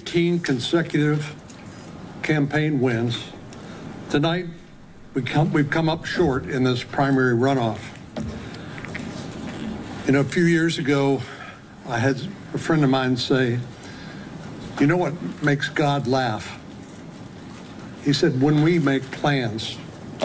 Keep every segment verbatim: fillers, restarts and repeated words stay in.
eighteen consecutive campaign wins. Tonight, we come, we've come up short in this primary runoff. You know, a few years ago, I had a friend of mine say, you know what makes God laugh? He said, when we make plans.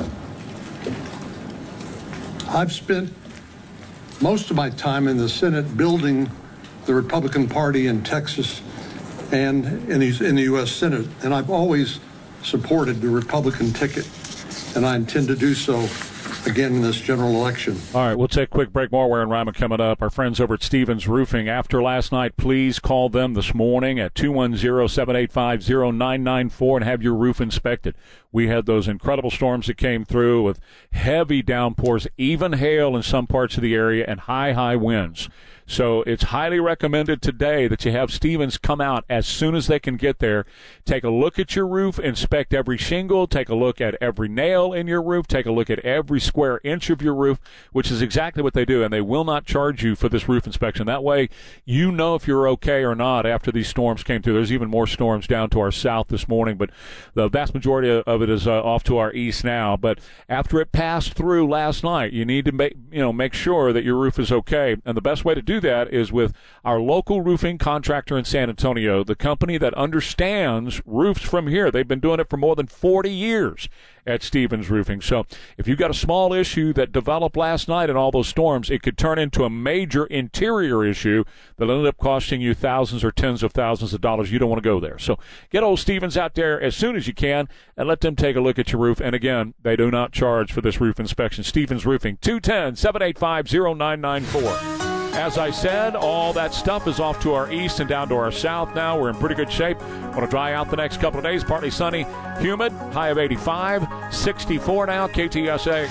I've spent most of my time in the Senate building the Republican Party in Texas and in the, in the U S Senate, and I've always supported the Republican ticket, and I intend to do so again in this general election. All right, we'll take a quick break. More Ware and Ryman coming up. Our friends over at Stevens Roofing. After last night, please call them this morning at two one zero, seven eight five, zero nine nine four and have your roof inspected. We had those incredible storms that came through with heavy downpours, even hail in some parts of the area, and high, high winds. So it's highly recommended today that you have Stevens come out as soon as they can get there. Take a look at your roof, inspect every shingle, take a look at every nail in your roof, take a look at every square inch of your roof, which is exactly what they do, and they will not charge you for this roof inspection. That way you know if you're okay or not after these storms came through. There's even more storms down to our south this morning, but the vast majority of it is uh, off to our east now. But after it passed through last night, you need to make, you know, make sure that your roof is okay, and the best way to do that is with our local roofing contractor in San Antonio, the company that understands roofs from here. They've been doing it for more than forty years at Stevens Roofing. So if you've got a small issue that developed last night in all those storms, it could turn into a major interior issue that'll end up costing you thousands or tens of thousands of dollars. You don't want to go there. So get old Stevens out there as soon as you can and let them take a look at your roof. And again, they do not charge for this roof inspection. Stevens Roofing, two one zero, seven eight five, zero nine nine four. As I said, all that stuff is off to our east and down to our south now. We're in pretty good shape. Want to dry out the next couple of days. Partly sunny, humid, high of eighty-five, sixty-four now, K T S A.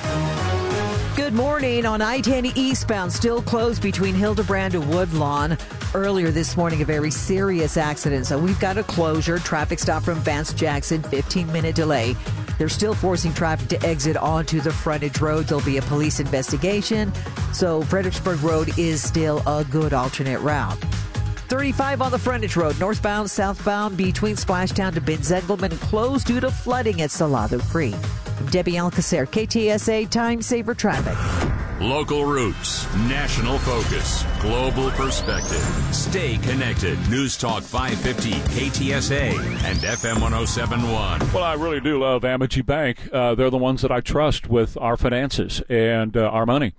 Good morning. On I ten eastbound, still closed between Hildebrand and Woodlawn. Earlier this morning, a very serious accident. So we've got a closure. Traffic stop from Vance Jackson, fifteen-minute delay. They're still forcing traffic to exit onto the frontage road. There'll be a police investigation. So Fredericksburg Road is still a good alternate route. thirty-five on the frontage road, northbound, southbound, between Splashtown to Ben Zengelman, closed due to flooding at Salado Creek. Debbie Alcacer, K T S A Time Saver Traffic. Local roots, national focus, global perspective. Stay connected. News Talk five fifty, K T S A, and F M one oh seven point one. Well, I really do love Amegy Bank. Uh, they're the ones that I trust with our finances and uh, our money.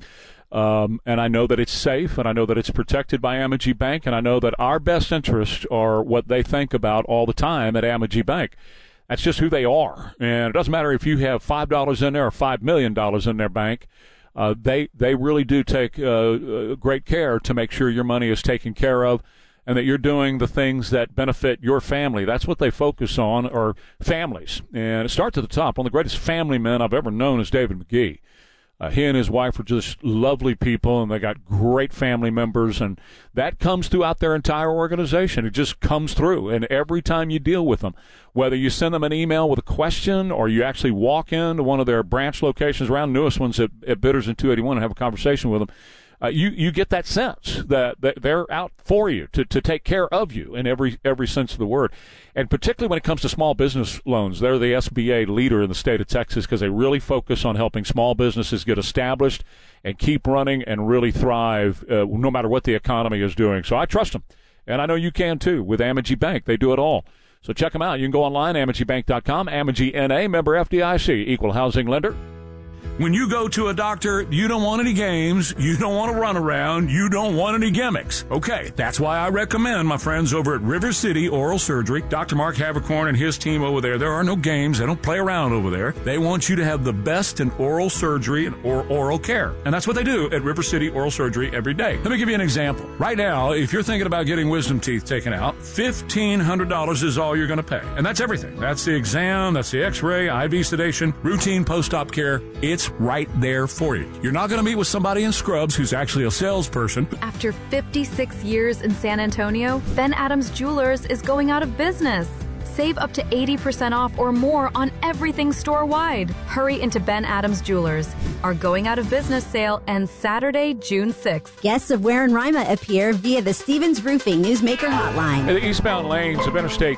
Um, and I know that it's safe, and I know that it's protected by Amegy Bank, and I know that our best interests are what they think about all the time at Amegy Bank. That's just who they are. And it doesn't matter if you have five dollars in there or five million dollars in their bank. Uh, they they really do take uh, great care to make sure your money is taken care of and that you're doing the things that benefit your family. That's what they focus on, or families. And it starts at the top. One of the greatest family men I've ever known is David McGee. Uh, he and his wife are just lovely people, and they got great family members, and that comes throughout their entire organization. It just comes through, and every time you deal with them, whether you send them an email with a question or you actually walk into one of their branch locations around, newest ones at, at Bitters and two eighty-one, and have a conversation with them, uh, you, you get that sense that, that they're out for you, to, to take care of you in every every sense of the word. And particularly when it comes to small business loans, they're the S B A leader in the state of Texas because they really focus on helping small businesses get established and keep running and really thrive uh, no matter what the economy is doing. So I trust them, and I know you can too with Amegy Bank. They do it all. So check them out. You can go online, amegy bank dot com, Amegy N A, member F D I C, equal housing lender. When you go to a doctor, you don't want any games, you don't want to run around, you don't want any gimmicks. Okay, that's why I recommend my friends over at River City Oral Surgery. Doctor Mark Havercorn and his team over there, there are no games, they don't play around over there. They want you to have the best in oral surgery and or oral care. And that's what they do at River City Oral Surgery every day. Let me give you an example. Right now, if you're thinking about getting wisdom teeth taken out, fifteen hundred dollars is all you're going to pay. And that's everything. That's the exam, that's the x-ray, I V sedation, routine post-op care. It's right there for you. You're not going to meet with somebody in scrubs who's actually a salesperson. After fifty-six years in San Antonio, Ben Adams Jewelers is going out of business. Save up to eighty percent off or more on everything store-wide. Hurry into Ben Adams Jewelers. Our going out of business sale ends Saturday, June sixth. Guests of Ware and Rima appear via the Stevens Roofing Newsmaker hotline. The eastbound lanes of Interstate